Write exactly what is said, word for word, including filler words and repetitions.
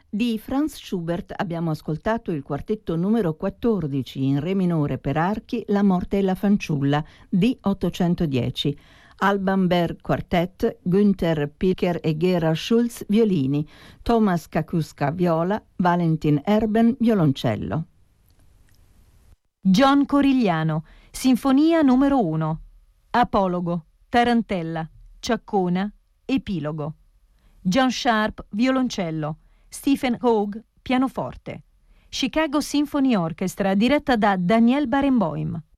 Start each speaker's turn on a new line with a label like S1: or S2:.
S1: Di Franz Schubert abbiamo ascoltato il quartetto numero quattordici in re minore per archi, La morte e la fanciulla di ottocentodieci. Alban Berg Quartet, Günther Picker e Gerhard Schulz violini, Thomas Kakuska viola, Valentin Erben violoncello.
S2: John Corigliano, Sinfonia numero uno, Apologo, Tarantella, Ciaccona, Epilogo. John Sharp, violoncello, Stephen Hogue, pianoforte. Chicago Symphony Orchestra, diretta da Daniel Barenboim.